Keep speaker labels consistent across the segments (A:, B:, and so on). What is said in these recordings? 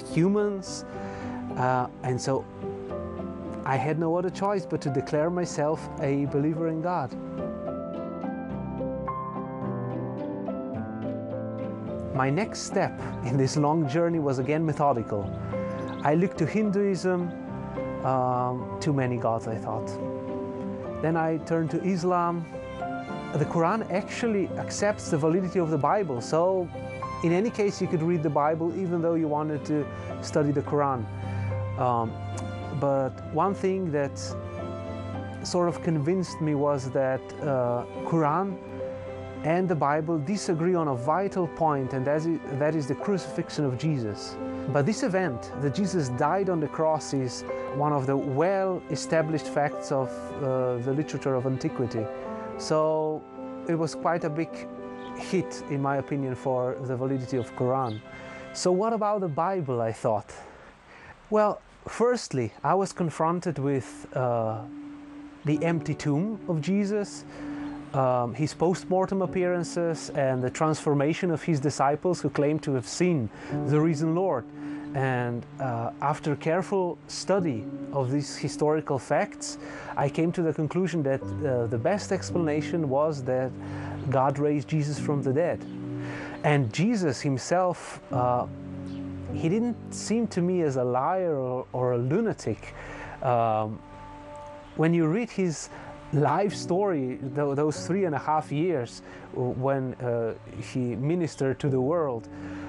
A: humans, and so I had no other choice but to declare myself a believer in God. My next step in this long journey was again methodical. I looked to Hinduism, too many gods, I thought. Then I turned to Islam. The Quran actually accepts the validity of the Bible, so in any case you could read the Bible even though you wanted to study the Quran. But one thing that sort of convinced me was that Quran and the Bible disagree on a vital point, and that is the crucifixion of Jesus. But this event, that Jesus died on the cross, is one of the well-established facts of the literature of antiquity. So it was quite a big hit, in my opinion, for the validity of Quran. So what about the Bible, I thought? Well, firstly, I was confronted with the empty tomb of Jesus, his post-mortem appearances, and the transformation of his disciples who claimed to have seen the risen Lord. And after careful study of these historical facts, I came to the conclusion that the best explanation was that God raised Jesus from the dead. And Jesus himself, he didn't seem to me as a liar or a lunatic. When you read his life story, those 3.5 years when he ministered to the world,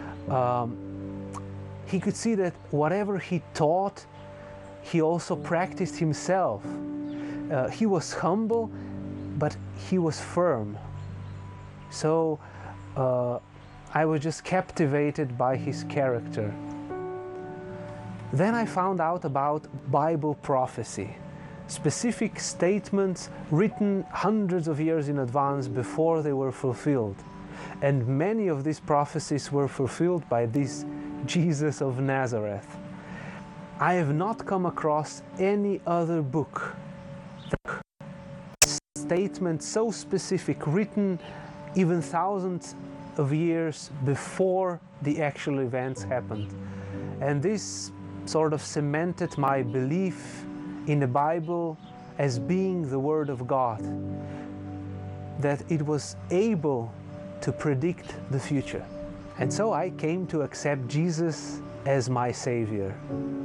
A: he could see that whatever he taught, he also practiced himself. He was humble, but he was firm. So I was just captivated by his character. Then I found out about Bible prophecy. Specific statements written hundreds of years in advance before they were fulfilled. And many of these prophecies were fulfilled by this Jesus of Nazareth. I have not come across any other book that statement so specific, written even thousands of years before the actual events happened. And this sort of cemented my belief in the Bible as being the Word of God, that it was able to predict the future. And so I came to accept Jesus as my Savior.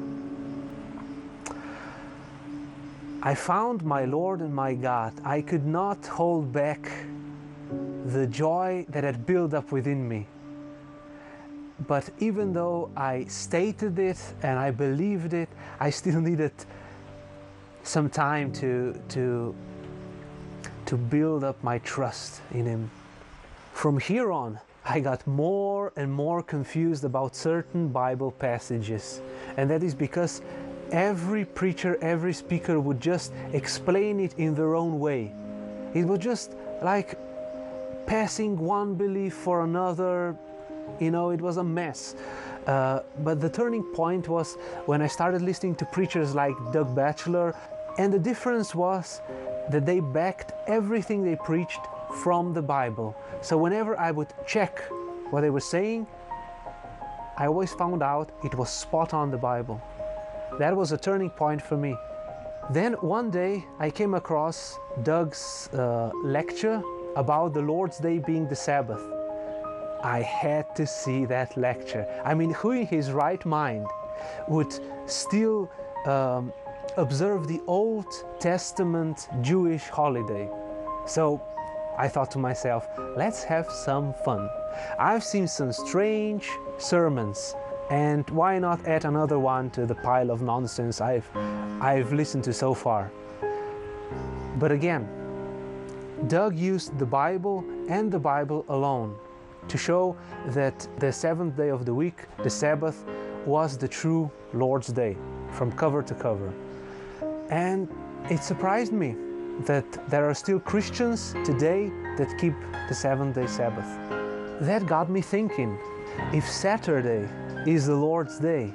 A: I found my Lord and my God. I could not hold back the joy that had built up within me. But even though I stated it and I believed it, I still needed some time to build up my trust in Him. From here on, I got more and more confused about certain Bible passages, and that is because every preacher, every speaker would just explain it in their own way. It was just like passing one belief for another. You know, it was a mess. But the turning point was when I started listening to preachers like Doug Batchelor, and the difference was that they backed everything they preached from the Bible. So whenever I would check what they were saying, I always found out it was spot on the Bible. That was a turning point for me. Then one day I came across Doug's lecture about the Lord's Day being the Sabbath. I had to see that lecture. I mean, who in his right mind would still observe the Old Testament Jewish holiday? So I thought to myself, let's have some fun. I've seen some strange sermons, and why not add another one to the pile of nonsense I've listened to so far? But again, Doug used the Bible and the Bible alone to show that the seventh day of the week, the Sabbath, was the true Lord's Day, from cover to cover. And it surprised me that there are still Christians today that keep the seventh-day Sabbath. That got me thinking, if Saturday is the Lord's Day,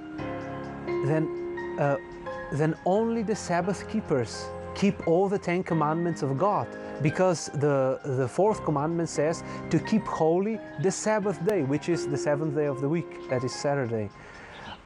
A: then only the Sabbath keepers keep all the 10 commandments of God, because the fourth commandment says to keep holy the Sabbath day, which is the seventh day of the week, that is Saturday.